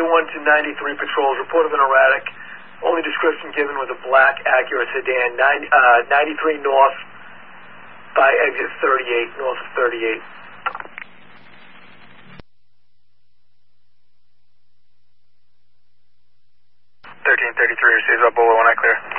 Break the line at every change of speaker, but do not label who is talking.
41 to 93 patrols, reported an erratic. Only description given was a black Acura sedan, 93 north by exit 38, north of 38.
1333 receives up Bolo when I clear.